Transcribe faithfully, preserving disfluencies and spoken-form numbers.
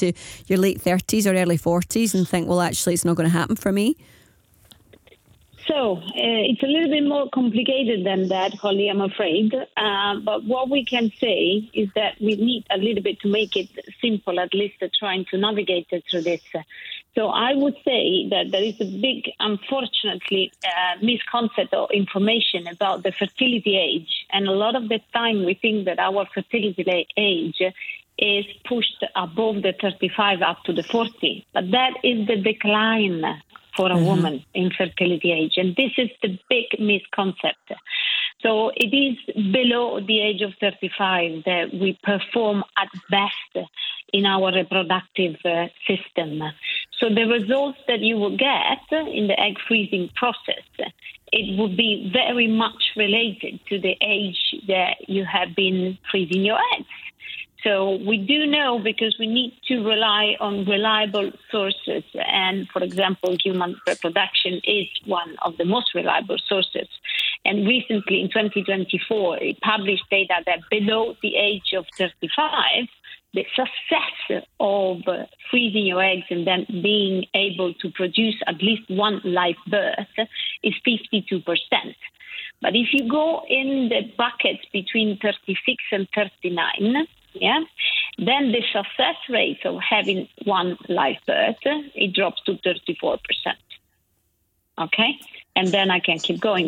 to your late thirties or early forties and think, well, actually, it's not going to happen for me? So uh, it's a little bit more complicated than that, Holly, I'm afraid. Uh, but what we can say is that we need a little bit to make it simple, at least uh, trying to navigate through this. So I would say that there is a big, unfortunately, uh, misconception or information about the fertility age. And a lot of the time we think that our fertility age is pushed above the thirty-five up to the forty. But that is the decline for a mm-hmm. woman in fertility age. And this is the big misconception. So it is below the age of thirty-five that we perform at best in our reproductive uh, system. So the results that you will get in the egg freezing process, it would be very much related to the age that you have been freezing your eggs. So we do know, because we need to rely on reliable sources. And, for example, human reproduction is one of the most reliable sources. And recently, in twenty twenty-four, it published data that below the age of thirty-five, the success of freezing your eggs and then being able to produce at least one live birth is fifty-two percent. But if you go in the buckets between thirty-six and thirty-nine, yeah, then the success rate of having one live birth, it drops to thirty-four percent. Okay? And then I can keep going.